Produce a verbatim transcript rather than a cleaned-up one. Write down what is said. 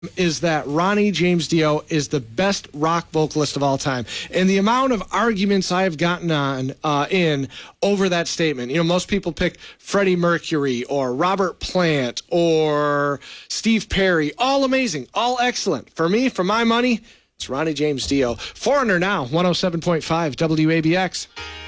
is that Ronnie James Dio is the best rock vocalist of all time. And the amount of arguments I've gotten on uh, in over that statement. You know, most people pick Freddie Mercury or Robert Plant or Steve Perry. All amazing, all excellent. For me, for my money, it's Ronnie James Dio. Foreigner now, one oh seven point five W A B X.